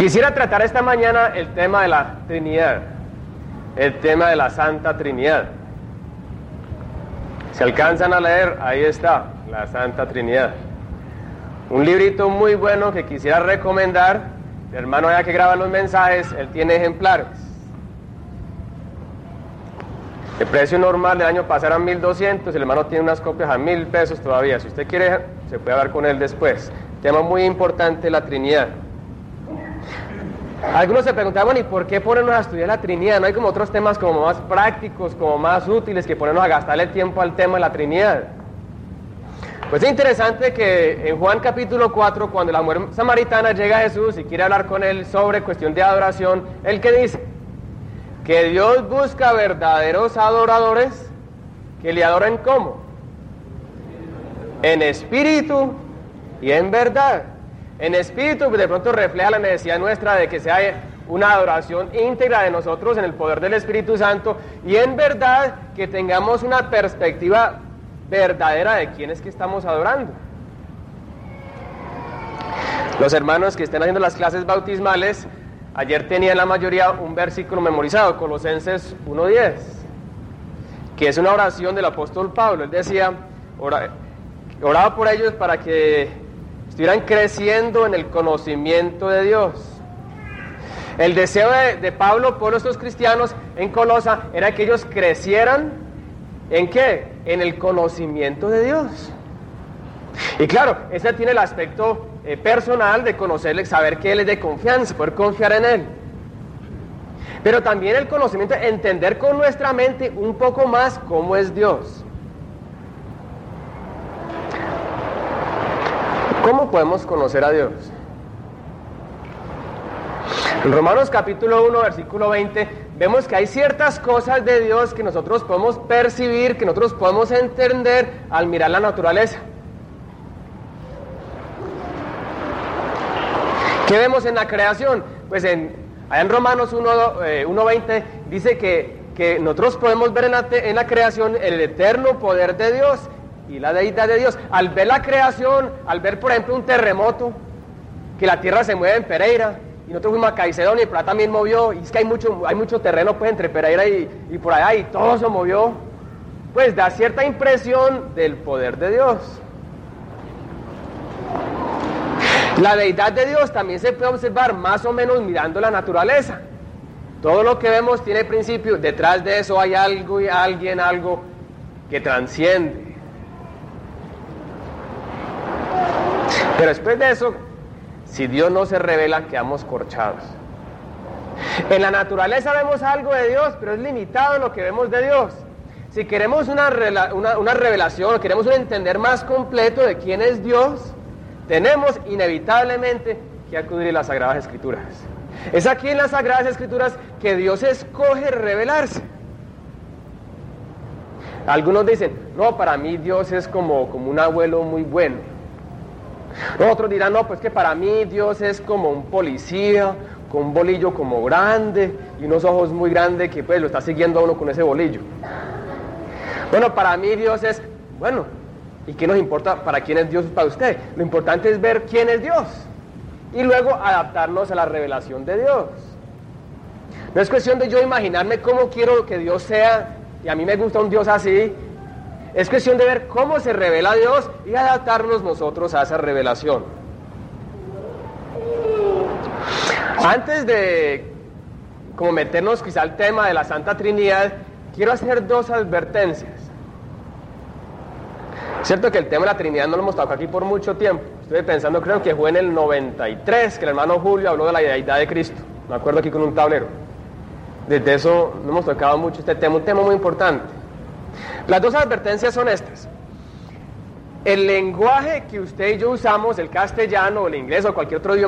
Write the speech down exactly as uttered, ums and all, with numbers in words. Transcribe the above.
Quisiera tratar esta mañana el tema de la Trinidad, el tema de la Santa Trinidad. Si alcanzan a leer, ahí está, la Santa Trinidad. Un librito muy bueno que quisiera recomendar. El hermano ya que graba los mensajes, él tiene ejemplares. El precio normal del año pasado era mil doscientos, el hermano tiene unas copias a mil pesos todavía. Si usted quiere, se puede hablar con él después. Tema muy importante, la Trinidad. Algunos se preguntaban, bueno, ¿y por qué ponernos a estudiar la Trinidad? ¿No hay como otros temas como más prácticos, como más útiles que ponernos a gastarle tiempo al tema de la Trinidad? Pues es interesante que en Juan capítulo cuatro, cuando la mujer samaritana llega a Jesús y quiere hablar con él sobre cuestión de adoración, ¿él qué dice? Que Dios busca verdaderos adoradores que le adoren ¿cómo? En espíritu y en verdad. En espíritu de pronto refleja la necesidad nuestra de que sea una adoración íntegra de nosotros en el poder del Espíritu Santo, y en verdad que tengamos una perspectiva verdadera de quién es que estamos adorando. Los hermanos que estén haciendo las clases bautismales, ayer tenían la mayoría un versículo memorizado, Colosenses uno diez, que es una oración del apóstol Pablo. Él decía, ora, oraba por ellos para que estuvieran creciendo en el conocimiento de Dios. El deseo de, de Pablo por estos cristianos en Colosa era que ellos crecieran, ¿en qué? En el conocimiento de Dios. Y claro, ese tiene el aspecto eh, personal de conocerle, saber que Él es de confianza, poder confiar en Él. Pero también el conocimiento, entender con nuestra mente un poco más cómo es Dios. ¿Cómo podemos conocer a Dios? En Romanos capítulo uno, versículo veinte, vemos que hay ciertas cosas de Dios que nosotros podemos percibir, que nosotros podemos entender al mirar la naturaleza. ¿Qué vemos en la creación? Pues en, allá en Romanos uno veinte dice que, que nosotros podemos ver en la, en la creación el eterno poder de Dios y la deidad de Dios. Al ver la creación, al ver por ejemplo un terremoto, que la tierra se mueve en Pereira, y nosotros fuimos a Caicedo y por allá también movió, y es que hay mucho, hay mucho terreno pues entre Pereira y, y por allá, y todo se movió, pues da cierta impresión del poder de Dios. La deidad de Dios también se puede observar más o menos mirando la naturaleza. Todo lo que vemos tiene principio, detrás de eso hay algo y alguien, algo que transciende. Pero después de eso, si Dios no se revela, quedamos corchados. En la naturaleza vemos algo de Dios, pero es limitado lo que vemos de Dios. Si queremos una, una, una revelación, o queremos un entender más completo de quién es Dios, tenemos inevitablemente que acudir a las Sagradas Escrituras. Es aquí en las Sagradas Escrituras que Dios escoge revelarse. Algunos dicen, no, para mí Dios es como, como un abuelo muy bueno. Otros dirán, no, pues que para mí Dios es como un policía, con un bolillo como grande y unos ojos muy grandes que pues lo está siguiendo a uno con ese bolillo. Bueno, para mí Dios es, bueno, ¿y qué nos importa para quién es Dios para usted? Lo importante es ver quién es Dios y luego adaptarnos a la revelación de Dios. No es cuestión de yo imaginarme cómo quiero que Dios sea, y a mí me gusta un Dios así. Es cuestión de ver cómo se revela Dios y adaptarnos nosotros a esa revelación. Antes de como meternos quizá al tema de la Santa Trinidad, quiero hacer dos advertencias. Es cierto que el tema de la Trinidad no lo hemos tocado aquí por mucho tiempo. Estoy pensando, creo que fue en el noventa y tres que el hermano Julio habló de la deidad de Cristo. Me acuerdo aquí con un tablero. Desde eso no hemos tocado mucho este tema, un tema muy importante. Las dos advertencias son estas. El lenguaje que usted y yo usamos, el castellano, el inglés o cualquier otro idioma,